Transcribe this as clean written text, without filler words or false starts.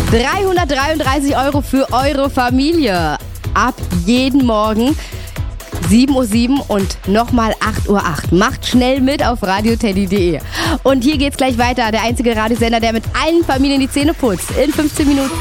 333 € für eure Familie. Ab jeden Morgen 7:07 Uhr und nochmal 8:08 Uhr. Macht schnell mit auf radioteddy.de. Und hier geht's gleich weiter. Der einzige Radiosender, der mit allen Familien die Zähne putzt. In 15 Minuten.